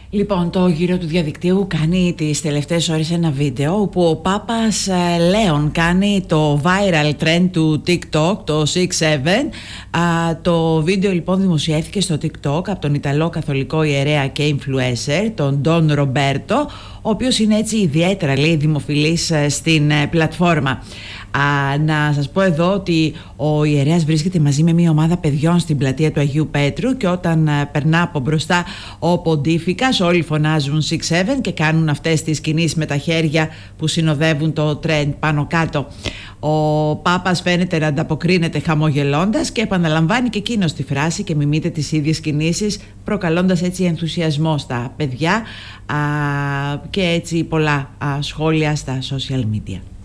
Λοιπόν, το γύρο του διαδικτύου κάνει τις τελευταίες ώρες ένα βίντεο όπου ο Πάπας Λέων κάνει το viral trend του TikTok, το 6-7. Το βίντεο λοιπόν δημοσιεύθηκε στο TikTok από τον Ιταλό καθολικό ιερέα και influencer, τον Don Roberto, ο οποίος είναι έτσι ιδιαίτερα, λέει, δημοφιλής στην πλατφόρμα. Να σας πω εδώ ότι ο ιερέας βρίσκεται μαζί με μια ομάδα παιδιών στην πλατεία του Αγίου Πέτρου και όταν περνά από μπροστά ο Ποντίφικας όλοι φωνάζουν 6-7 και κάνουν αυτές τις κινήσεις με τα χέρια που συνοδεύουν το trend πάνω κάτω. Ο Πάπας φαίνεται να ανταποκρίνεται χαμογελώντας και επαναλαμβάνει και εκείνος τη φράση και μιμείται τις ίδιες κινήσεις, προκαλώντας έτσι ενθουσιασμό στα παιδιά και έτσι πολλά σχόλια στα social media.